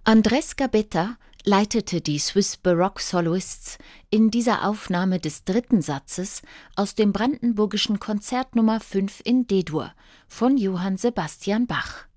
Andrés Gabetta leitete die Swiss Baroque Soloists in dieser Aufnahme des dritten Satzes aus dem brandenburgischen Konzert Nummer 5 in D-Dur von Johann Sebastian Bach.